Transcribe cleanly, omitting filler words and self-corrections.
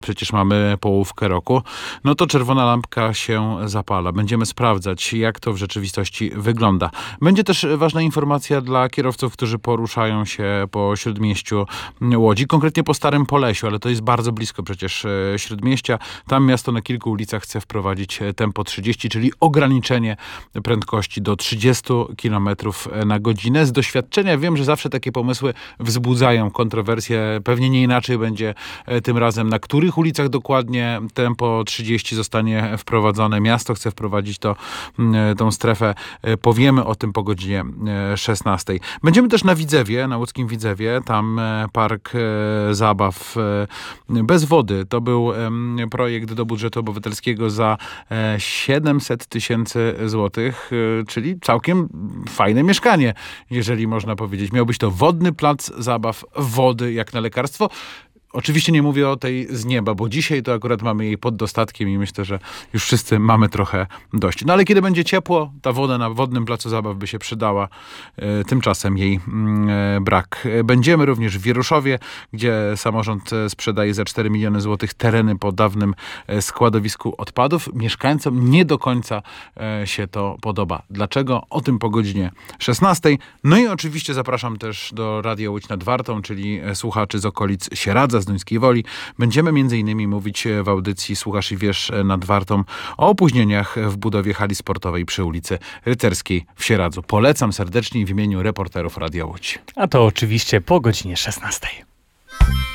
przecież mamy połówkę roku, no to czerwona lampka się zapala. Będziemy sprawdzać, jak to w rzeczywistości wygląda. Będzie też ważna informacja dla kierowców, którzy poruszają się po śródmieściu Łodzi, konkretnie po Starym Polesiu, ale to jest bardzo blisko przecież śródmieścia. Tam miasto na kilku ulicach chce wprowadzić tempo 30, czyli ograniczenie prędkości do 30 km na godzinę. Z doświadczenia wiem, że zawsze takie pomysły wzbudzają kontrowersje. Pewnie nie inaczej będzie tym razem, na których ulicach dokładnie tempo 30 zostanie wprowadzone. Miasto chce wprowadzić tą strefę. Powiemy o tym po godzinie 16. Będziemy też na Widzewie, na łódzkim Widzewie. Tam park zabaw bez wody. To był projekt do budżetu obywatelskiego za 700 tysięcy złotych, czyli całkiem fajne mieszkanie, jeżeli można powiedzieć. Miał być to wodny plac zabaw, wody jak na lekarstwo. Oczywiście nie mówię o tej z nieba, bo dzisiaj to akurat mamy jej pod dostatkiem i myślę, że już wszyscy mamy trochę dość. No ale kiedy będzie ciepło, ta woda na wodnym placu zabaw by się przydała. Tymczasem jej brak. Będziemy również w Wieruszowie, gdzie samorząd sprzedaje za 4 miliony złotych tereny po dawnym składowisku odpadów. Mieszkańcom nie do końca się to podoba. Dlaczego? O tym po godzinie 16. No i oczywiście zapraszam też do Radia Łódź nad Wartą, czyli słuchaczy z okolic Sieradza, z Duńskiej Woli. Będziemy m.in. mówić w audycji Słuchasz i Wiesz nad Wartą o opóźnieniach w budowie hali sportowej przy ulicy Rycerskiej w Sieradzu. Polecam serdecznie w imieniu reporterów Radia Łódź. A to oczywiście po godzinie 16.